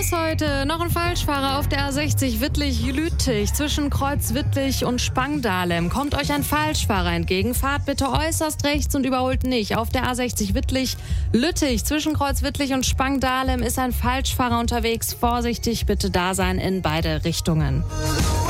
Los heute noch ein Falschfahrer auf der A60 Wittlich-Lüttich zwischen Kreuz Wittlich und Spangdahlem. Kommt euch ein Falschfahrer entgegen, fahrt bitte äußerst rechts und überholt nicht. Auf der A60 Wittlich-Lüttich zwischen Kreuz Wittlich und Spangdahlem ist ein Falschfahrer unterwegs. Vorsichtig bitte da sein in beide Richtungen.